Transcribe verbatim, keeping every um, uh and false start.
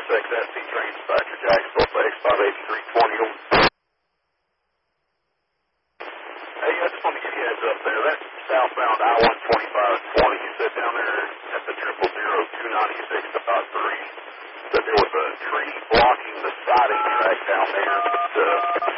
six S T train dispatcher, Jacksonville, X five eighty-three twenty. Hey, I just want to give you a heads up there. That's southbound I one twenty-five twenty. You said down there at the triple zero two ninety-six dot three. Said there was a tree blocking the siding track down there. But, uh,